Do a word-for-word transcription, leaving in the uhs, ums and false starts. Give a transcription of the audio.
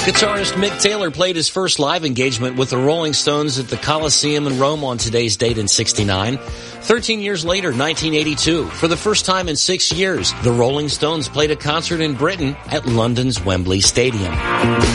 Guitarist Mick Taylor played his first live engagement with the Rolling Stones at the Coliseum in Rome on today's date in sixty-nine. Thirteen years later, nineteen eighty-two, for the first time in six years, the Rolling Stones played a concert in Britain at London's Wembley Stadium.